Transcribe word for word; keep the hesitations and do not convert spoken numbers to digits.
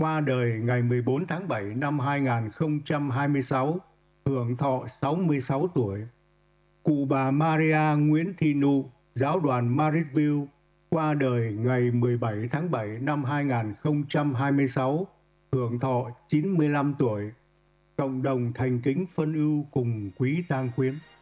qua đời ngày mười bốn tháng bảy năm hai nghìn không trăm hai mươi sáu, hưởng thọ sáu mươi sáu tuổi. Cụ bà Maria Nguyễn Thị Nụ, giáo đoàn Marysville, qua đời ngày mười bảy tháng bảy năm hai nghìn không trăm hai mươi sáu, hưởng thọ chín mươi lăm tuổi. Cộng đồng thành kính phân ưu cùng quý tang quyến.